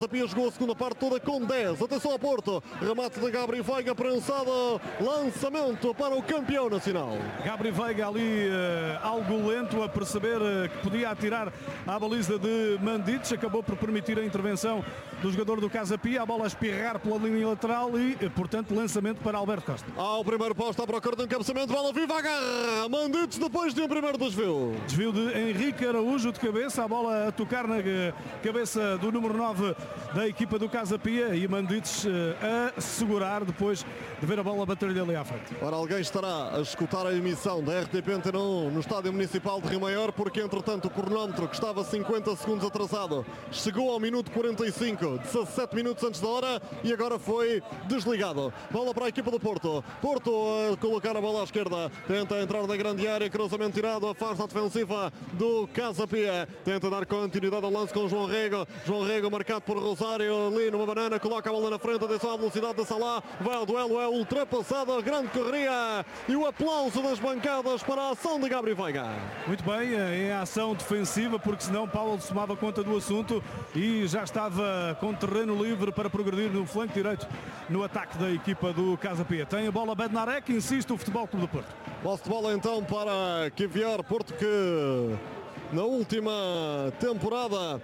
Pia jogou a segunda parte toda com 10. Atenção ao Porto. Remate de Gabri Veiga, prensado. Lançamento para o campeão nacional. Gabri Veiga ali algo lento a perceber que podia atirar à baliza de Mandic. Acabou por permitir a intervenção do jogador do Casa Pia. A bola a espirrar pela linha lateral e, portanto, lançamento para Alberto Costa. Ao primeiro posto, à procura de um cabeçamento. Bola viva, agarra Mandic depois de um primeiro desvio. Desvio de Henrique Araújo de cabeça. A bola a tocar na cabeça do número 9 da equipa do Casa Pia e Mandic a segurar depois de ver a bola bater-lhe ali à frente. Ora, alguém estará a escutar a emissão da RTP Antena no Estádio Municipal de Rio Maior, porque entretanto o cronómetro, que estava 50 segundos atrasado, chegou ao minuto 45, 17 minutos antes da hora, e agora foi desligado. Bola para a equipa do Porto. Porto a colocar a bola à esquerda, tenta entrar na grande área, cruzamento tirado, afasta a defensiva do Casa Pia, tenta dar continuidade ao lance com João Rego. João Rego marcado por Rosário ali numa banana, coloca a bola na frente, atenção à velocidade da Salah, vai ao duelo, é ultrapassado, a grande correria e o aplauso das bancadas para a ação de Gabri Veiga. Muito bem, em ação defensiva, porque senão Paulo tomava conta do assunto e já estava com terreno livre para progredir no flanco direito no ataque da equipa do Casa Pia. Tem a bola Bednarek, insiste o Futebol Clube do Porto. Posse de bola então para Quiviar, Porto que na última temporada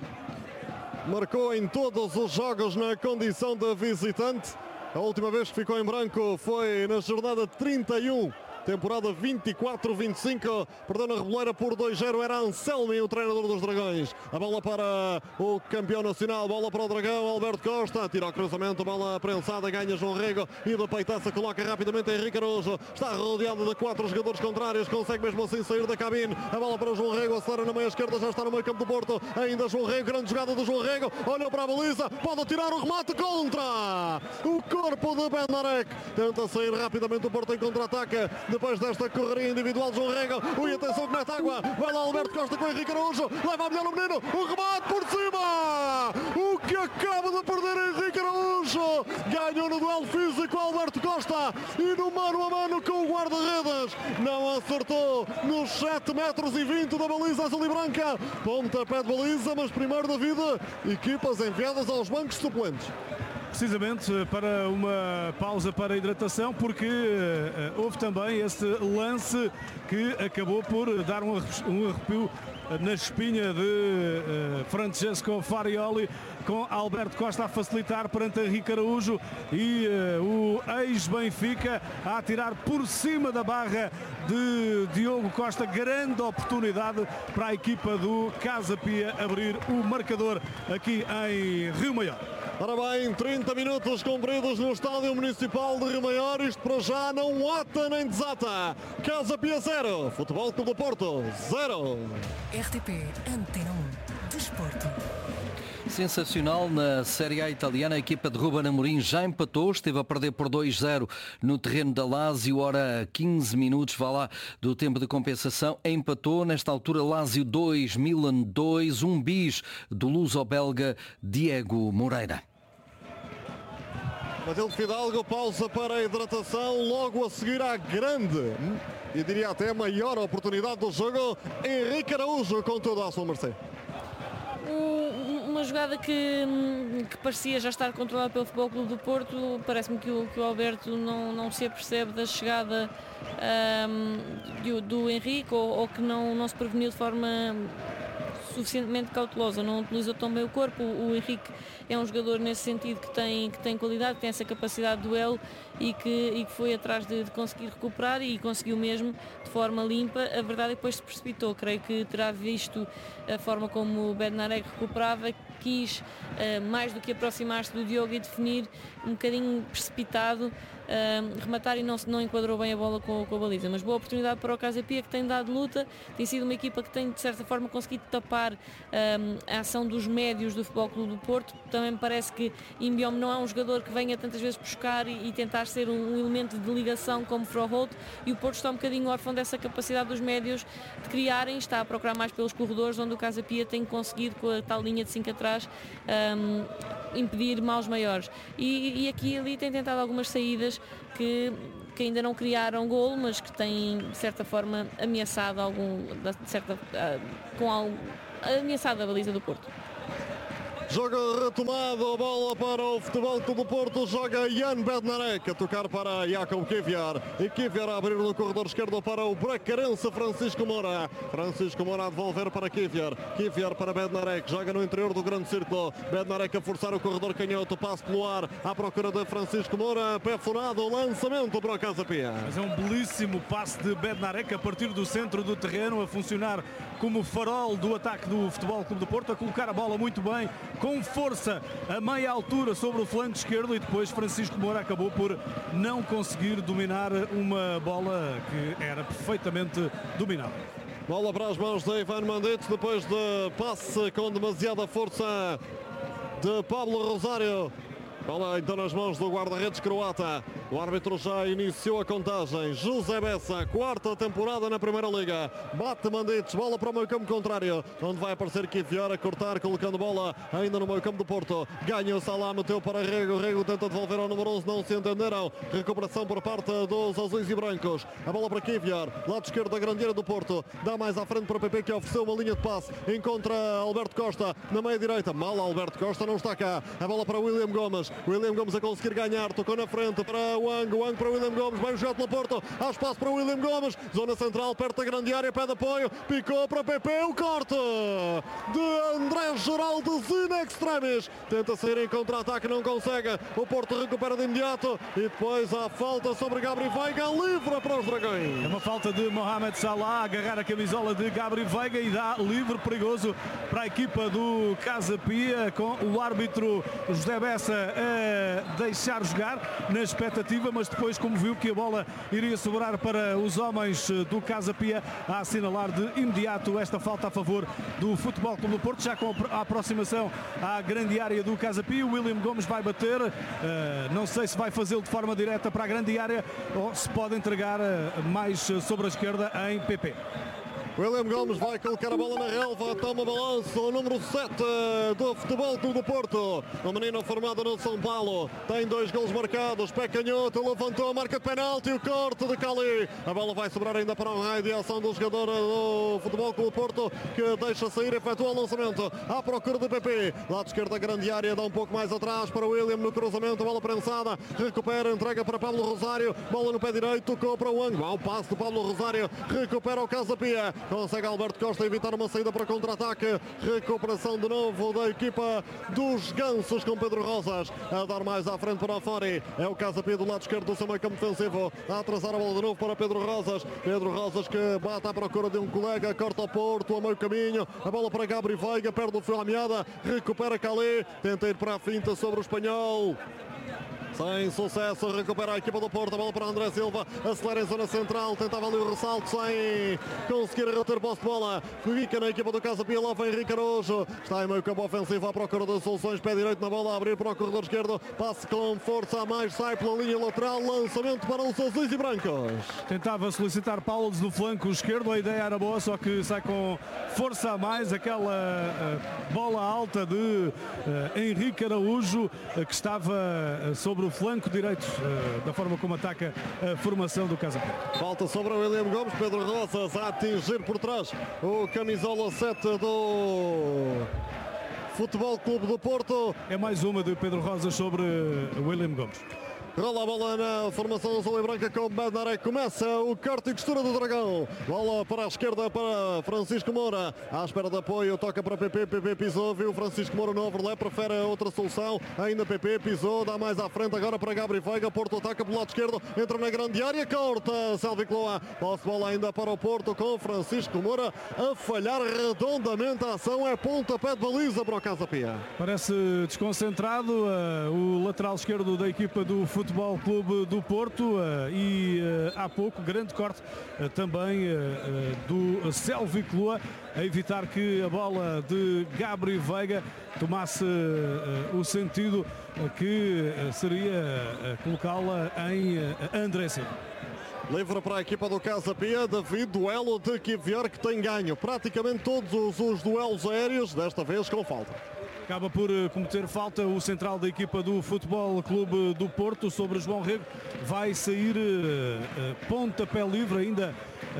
marcou em todos os jogos na condição de visitante. A última vez que ficou em branco foi na jornada 31. Temporada 24-25, perdeu na Reboleira por 2-0, era Anselmi, o treinador dos Dragões. A bola para o campeão nacional, bola para o Dragão, Alberto Costa, tira o cruzamento, bola prensada, ganha João Rego e da peitaça coloca rapidamente Henrique Araújo. Está rodeado de 4 jogadores contrários, consegue mesmo assim sair da cabine. A bola para o João Rego, acelera na meia esquerda, já está no meio campo do Porto. Ainda João Rego, grande jogada do João Rego, olhou para a baliza, pode tirar o remate contra o corpo de Bednarek. Tenta sair rapidamente o Porto em contra-ataque. Depois desta correria individual, João Rego, ui, atenção que mete água, vai lá Alberto Costa com Henrique Araújo, leva a melhor no menino, o remate por cima, o que acaba de perder Henrique Araújo, ganhou no duelo físico Alberto Costa e no mano a mano com o guarda-redes, não acertou nos 7 metros e 20 da baliza azul e branca, pontapé de baliza, mas primeiro da vida, equipas enviadas aos bancos suplentes. Precisamente para uma pausa para a hidratação, porque houve também esse lance que acabou por dar um arrepio na espinha de Francesco Farioli, com Alberto Costa a facilitar perante Henrique Araújo e o ex-Benfica a atirar por cima da barra de Diogo Costa. Grande oportunidade para a equipa do Casa Pia abrir o marcador aqui em Rio Maior. Ora bem, 30 minutos cumpridos no Estádio Municipal de Rio Maior. Isto para já não ata nem desata. Casa Pia 0, Futebol Clube do Porto 0. RTP Antena 1 Desporto. Sensacional na Série A italiana, a equipa de Ruben Amorim já empatou, esteve a perder por 2-0 no terreno da Lazio, ora 15 minutos, vá lá, do tempo de compensação, empatou, nesta altura Lazio 2, Milan 2, um bis do luso-belga Diego Moreira. Matilde Fidalgo, pausa para a hidratação, logo a seguir à grande, e diria até a maior oportunidade do jogo, Henrique Araújo com toda a sua mercê. Uma jogada que parecia já estar controlada pelo Futebol Clube do Porto. Parece-me que o Alberto não se apercebe da chegada do Henrique ou que não se preveniu de forma suficientemente cautelosa, não utilizou tão bem o corpo. O Henrique é um jogador nesse sentido que tem qualidade, que tem essa capacidade de duelo e que foi atrás de conseguir recuperar e conseguiu mesmo de forma limpa. A verdade é que depois se precipitou, creio que terá visto a forma como o Bednarek recuperava, quis mais do que aproximar-se do Diogo e definir um bocadinho precipitado, rematar e não enquadrou bem a bola com a baliza, mas boa oportunidade para o Casa Pia, que tem dado luta, tem sido uma equipa que tem de certa forma conseguido tapar a ação dos médios do Futebol Clube do Porto. Também me parece que Imbiom não é um jogador que venha tantas vezes buscar e tentar ser um elemento de ligação como Froholt, e o Porto está um bocadinho órfão dessa capacidade dos médios de criarem, está a procurar mais pelos corredores, onde o Casa Pia tem conseguido, com a tal linha de 5 atrás, impedir males maiores, e aqui e ali tem tentado algumas saídas que ainda não criaram golo, mas que têm de certa forma ameaçado ameaçado a baliza do Porto. Joga retomado, a bola para o Futebol Clube do Porto, joga Jan Bednarek a tocar para Jakub Kivior. E Kivior a abrir no corredor esquerdo para o bracarense Francisco Moura. Francisco Moura a devolver para Kivior. Kivior para Bednarek, joga no interior do grande círculo. Bednarek a forçar o corredor canhoto, passe pelo ar à procura de Francisco Moura. Pé furado, lançamento para o Casa Pia. Mas é um belíssimo passe de Bednarek a partir do centro do terreno, a funcionar como farol do ataque do Futebol Clube do Porto, a colocar a bola muito bem, com força, a meia altura sobre o flanco esquerdo, e depois Francisco Moura acabou por não conseguir dominar uma bola que era perfeitamente dominada. Bola para as mãos de Ivan Mandic, depois de passe com demasiada força de Pablo Rosário. Bola então nas mãos do guarda-redes croata. O árbitro já iniciou a contagem. José Bessa, quarta temporada na Primeira Liga. Bate Mandic, bola para o meio campo contrário, onde vai aparecer Kivior a cortar, colocando bola ainda no meio campo do Porto. Ganha o Salah, meteu para Rego. Rego tenta devolver ao número 11, não se entenderam. Recuperação por parte dos azuis e brancos. A bola para Kivior, lado esquerdo da grande área do Porto. Dá mais à frente para o PP, que ofereceu uma linha de passe. Encontra Alberto Costa na meia direita. Mal Alberto Costa, não está cá. A bola para William Gomes. William Gomes a conseguir ganhar, tocou na frente para Wang para William Gomes, bem jogado pelo Porto, há espaço para William Gomes, zona central, perto da grande área, pede apoio, picou para PP, o corte de André Geraldo in extremis, tenta sair em contra-ataque, não consegue, o Porto recupera de imediato e depois há falta sobre Gabriel Veiga, livre para os Dragões. É uma falta de Mohamed Salah, agarrar a camisola de Gabriel Veiga e dá livre perigoso para a equipa do Casa Pia, com o árbitro José Bessa a deixar jogar na expectativa, mas depois, como viu que a bola iria sobrar para os homens do Casa Pia, a assinalar de imediato esta falta a favor do Futebol Clube do Porto, já com a aproximação à grande área do Casa Pia. O William Gomes vai bater, não sei se vai fazê-lo de forma direta para a grande área ou se pode entregar mais sobre a esquerda em PP. William Gomes vai colocar a bola na relva, toma balanço, o número 7 do Futebol Clube do Porto. O menino formado no São Paulo, tem 2 golos marcados, pé canhoto, levantou a marca de penalti, o corte de Cali. A bola vai sobrar ainda para um raio de ação do jogador do Futebol Clube do Porto, que deixa sair, efetua o lançamento à procura de PP. Lado esquerdo da grande área, dá um pouco mais atrás para o William no cruzamento, bola prensada, recupera, entrega para Pablo Rosário, bola no pé direito, tocou para o ângulo, ao passo do Pablo Rosário, recupera o Casa Pia. Consegue Alberto Costa evitar uma saída para contra-ataque. Recuperação de novo da equipa dos Gansos, com Pedro Rosas a dar mais à frente para o Fori. É o Casa Pia do lado esquerdo do seu meio campo defensivo, a atrasar a bola de novo para Pedro Rosas. Pedro Rosas que bate à procura de um colega, corta o Porto a meio caminho. A bola para Gabriel Veiga, perde o fio à meada, recupera Calé, tenta ir para a finta sobre o espanhol. Sem sucesso, recupera a equipa do Porto, a bola para André Silva, acelera em zona central, tentava ali o ressalto sem conseguir reter posse de bola. Fica na equipa do Casa Pia, lá vem Henrique Araújo, está em meio campo ofensivo à procura de soluções, pé direito na bola, a abrir para o corredor esquerdo, passe com força a mais, sai pela linha lateral, lançamento para os azuis e brancos. Tentava solicitar Paulos no flanco esquerdo, a ideia era boa, só que sai com força a mais, aquela bola alta de Henrique Araújo, que estava sobre o flanco direito, da forma como ataca a formação do Casa Pia. Falta sobre o William Gomes, Pedro Rosas a atingir por trás o camisola 7 do Futebol Clube do Porto. É mais uma de Pedro Rosas sobre William Gomes. Rola a bola na formação azul e branca com Bednarek. Começa o corte e costura do Dragão. Bola para a esquerda para Francisco Moura. À espera de apoio, toca para PP. PP pisou, viu Francisco Moura no overlap, prefere outra solução. Ainda PP pisou, dá mais à frente agora para Gabriel Veiga. Porto ataca pelo lado esquerdo, entra na grande área, corta Sélvio Cloa. Posse bola ainda para o Porto com Francisco Moura a falhar redondamente a ação. É pontapé de baliza para o Casa Pia. Parece desconcentrado o lateral esquerdo da equipa do Futebol Clube do Porto e há pouco grande corte também do Sélvio Cloa, a evitar que a bola de Gabriel Veiga tomasse o sentido que seria colocá-la em André Silva. Livre para a equipa do Casa Pia, David, duelo de Kivior, que tem ganho praticamente todos os duelos aéreos, desta vez com falta. Acaba por cometer falta o central da equipa do Futebol Clube do Porto sobre João Rego. Vai sair pontapé livre ainda,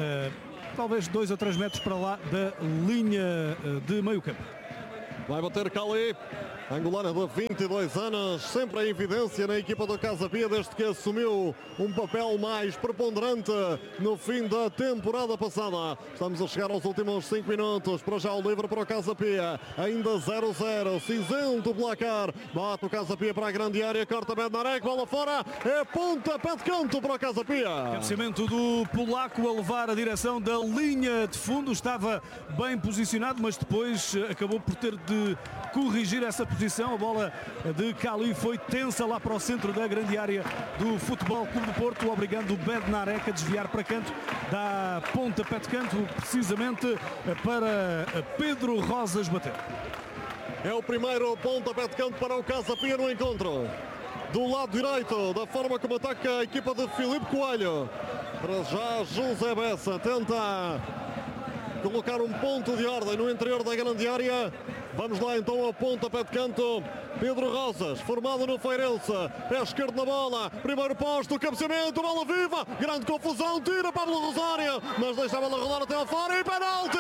talvez 2 a 3 metros para lá da linha de meio campo. Vai bater Cali. angolana de 22 anos, sempre em evidência na equipa do Casa Pia, desde que assumiu um papel mais preponderante no fim da temporada passada. Estamos a chegar aos últimos 5 minutos, para já o livre para o Casa Pia, ainda 0-0, cinzento o placar, bate o Casa Pia para a grande área, corta Bednarek, bola fora, é pontapé de canto para o Casa Pia. Cabeceamento do polaco a levar a direção da linha de fundo, estava bem posicionado, mas depois acabou por ter de corrigir essa posição. A bola de Cali foi tensa lá para o centro da grande área do Futebol Clube do Porto, obrigando o Bednarek a desviar para canto, dá pontapé de canto precisamente para Pedro Rosas bater. É o primeiro pontapé de canto para o Casa Pia no encontro. Do lado direito, da forma como ataca a equipa de Filipe Coelho. Para já José Bessa tenta colocar um ponto de ordem no interior da grande área. Vamos lá então ao pontapé de canto. Pedro Rosas, formado no Feirense, pé esquerdo na bola, primeiro posto, cabeceamento, bola viva, grande confusão, tira Pablo Rosário, mas deixa a bola rolar até ao fora e penalti!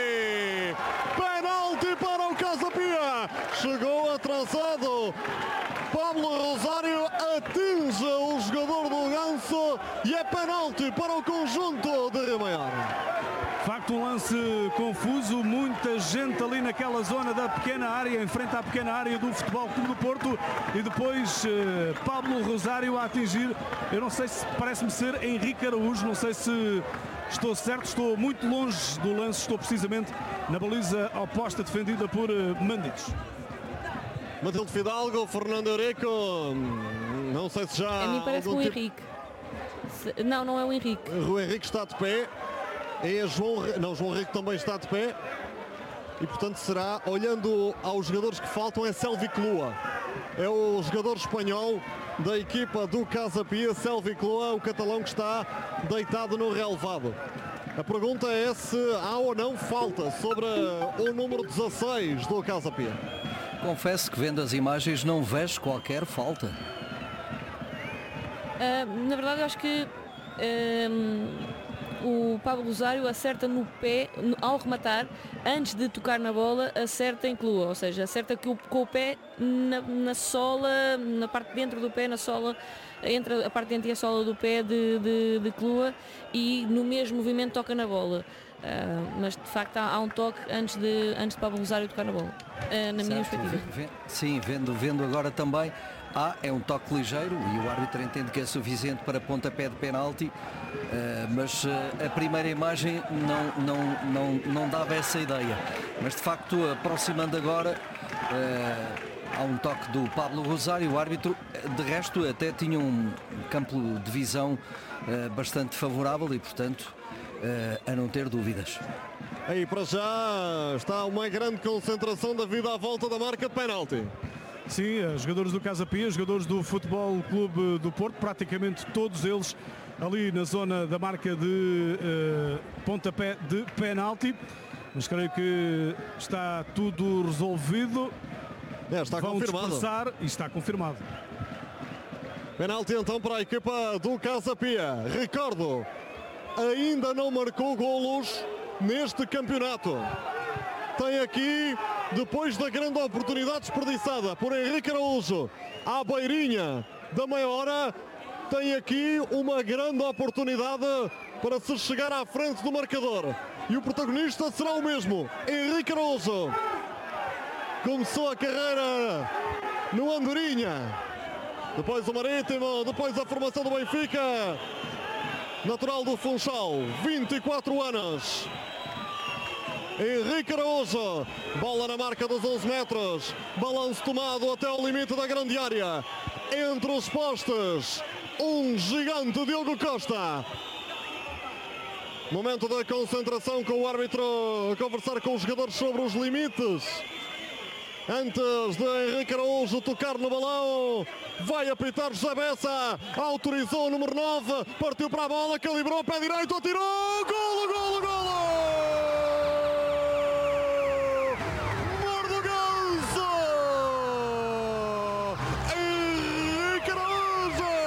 Penalti para o Casa Pia, chegou atrasado. Pablo Rosário atinge o jogador do Ganso e é penalti para o conjunto de Rio Maior. De facto, um lance confuso, muita gente ali naquela zona da pequena área, em frente à pequena área do Futebol Clube do Porto, e depois Pablo Rosário a atingir, eu não sei se parece-me ser Henrique Araújo, não sei se estou certo, estou muito longe do lance, estou precisamente na baliza oposta defendida por Manditos. Matilde Fidalgo, Fernando Eurico, não sei se já... A mim parece o Henrique. Não, não é o Henrique. O Henrique está de pé. É João Henrique também está de pé. E portanto será, olhando aos jogadores que faltam, é Selvi Clua. É o jogador espanhol da equipa do Casa Pia, Selvi Clua, o catalão que está deitado no relevado. A pergunta é se há ou não falta sobre o número 16 do Casa Pia. Confesso que vendo as imagens não vejo qualquer falta. Na verdade eu acho que o Pablo Rosário acerta no pé, ao rematar, antes de tocar na bola, acerta em Clua, ou seja, acerta com o pé na sola, na parte de dentro do pé, na sola, entre a parte de dentro e a sola do pé de Clua, e no mesmo movimento toca na bola. Mas de facto há um toque antes de Pablo Rosário tocar na bola, na minha perspectiva. Sim, vendo agora também, é um toque ligeiro e o árbitro entende que é suficiente para pontapé de penalti, mas a primeira imagem não dava essa ideia. Mas de facto, aproximando agora, há um toque do Pablo Rosário, o árbitro de resto até tinha um campo de visão bastante favorável e portanto a não ter dúvidas. Aí para já está uma grande concentração da vida à volta da marca de penalti. Sim, jogadores do Casa Pia, jogadores do Futebol Clube do Porto, praticamente todos eles ali na zona da marca de pontapé de penalti. Mas creio que está tudo resolvido. Está Vão confirmado. dispersar e está confirmado. Penalti então para a equipa do Casa Pia. Recordo, ainda não marcou golos neste campeonato. Tem aqui, depois da grande oportunidade desperdiçada por Henrique Araújo, à beirinha da meia hora, tem aqui uma grande oportunidade para se chegar à frente do marcador. E o protagonista será o mesmo, Henrique Araújo. Começou a carreira no Andorinha, depois o Marítimo, depois a formação do Benfica. Natural do Funchal, 24 anos. Henrique Araújo, bola na marca dos 11 metros, balanço tomado até ao limite da grande área, entre os postes, um gigante Diogo Costa. Momento da concentração com o árbitro a conversar com os jogadores sobre os limites. Antes de Henrique Araújo tocar no balão, vai apitar José Bessa, autorizou o número 9, partiu para a bola, calibrou, pé direito, atirou, golo, golo, golo!